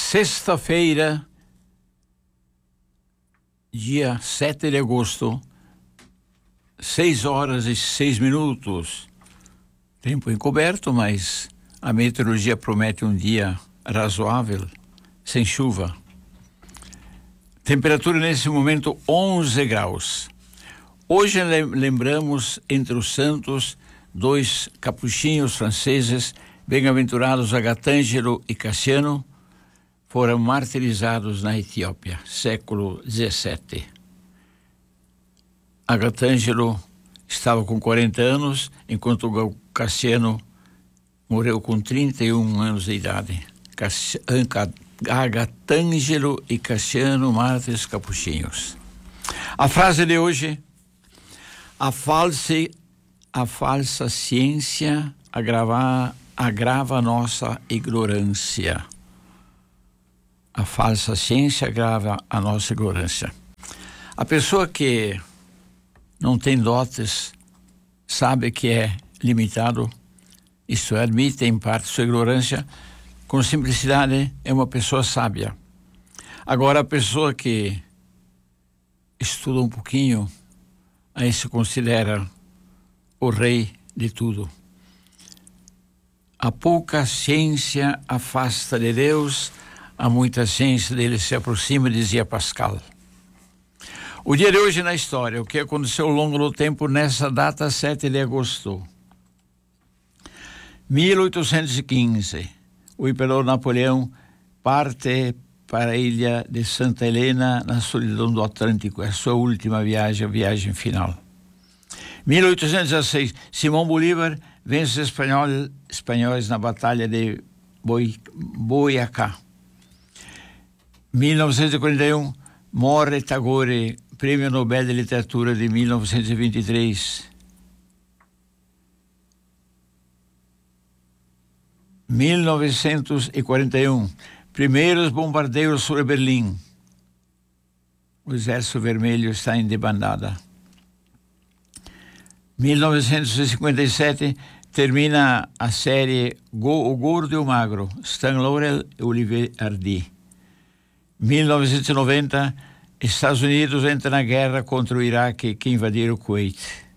Sexta-feira, dia 7 de agosto, 6h06. Tempo encoberto, mas a meteorologia promete um dia razoável, sem chuva. Temperatura nesse momento 11 graus. Hoje lembramos entre os santos dois capuchinhos franceses, bem-aventurados Agatângelo e Cassiano, foram martirizados na Etiópia, século XVII. Agatângelo estava com 40 anos, enquanto o Cassiano morreu com 31 anos de idade. Agatângelo e Cassiano, mártires capuchinhos. A frase de hoje: a falsa ciência agrava a nossa ignorância. A falsa ciência agrava a nossa ignorância. A pessoa que não tem dotes sabe que é limitado, isto é, admite em parte sua ignorância, com simplicidade é uma pessoa sábia. Agora, a pessoa que estuda um pouquinho, aí se considera o rei de tudo. A pouca ciência afasta de Deus, a muita ciência dele se aproxima, dizia Pascal. O dia de hoje na história, o que aconteceu ao longo do tempo nessa data 7 de agosto. 1815, o imperador Napoleão parte para a ilha de Santa Helena, na solidão do Atlântico, é a sua última viagem, a viagem final. 1816, Simão Bolívar vence os espanhóis na Batalha de Boyacá. 1941, morre Tagore, Prêmio Nobel de Literatura de 1923. 1941, primeiros bombardeios sobre Berlim. O Exército Vermelho está em debandada. 1957, termina a série O Gordo e o Magro, Stan Laurel e Olivier Hardy. 1990, Estados Unidos entra na guerra contra o Iraque que invadiram o Kuwait.